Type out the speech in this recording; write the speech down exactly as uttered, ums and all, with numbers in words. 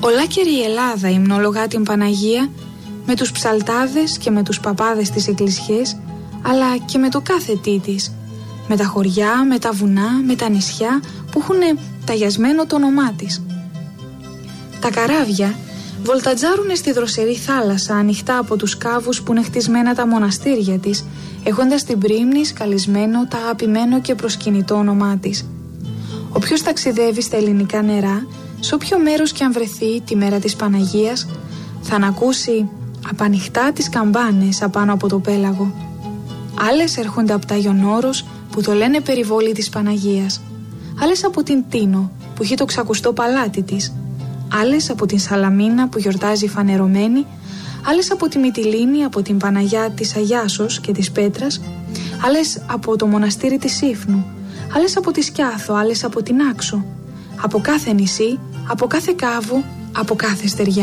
Ολάκερη η Ελλάδα υμνολογά την Παναγία με τους ψαλτάδες και με τους παπάδες της εκκλησιές, αλλά και με το κάθε τι της, με τα χωριά, με τα βουνά, με τα νησιά που έχουν ταγιασμένο το όνομά της. Τα καράβια βολτατζάρουνε στη δροσερή θάλασσα ανοιχτά από τους κάβους που είναι χτισμένα τα μοναστήρια της, έχοντας στην πρίμνη σκαλισμένο τα αγαπημένο και προσκυνητό όνομά της. Όποιος ταξιδεύει στα ελληνικά νερά, σε όποιο μέρος και αν βρεθεί τη μέρα της Παναγίας, θα ανακούσει απανοιχτά τις καμπάνες απάνω από το πέλαγο. Άλλες έρχονται από τα Ιωνόρος που το λένε περιβόλι της Παναγίας, άλλες από την Τίνο που έχει το ξακουστό παλάτι της, άλλες από την Σαλαμίνα που γιορτάζει φανερωμένη, άλλες από τη Μυτιλήνη, από την Παναγιά της Αγιάσος και της Πέτρας, άλλες από το μοναστήρι της Σύφνου, άλλες από τη Σκιάθο, άλλες από την Άξο, από κάθε νησί, από κάθε κάβο, από κάθε στεριά.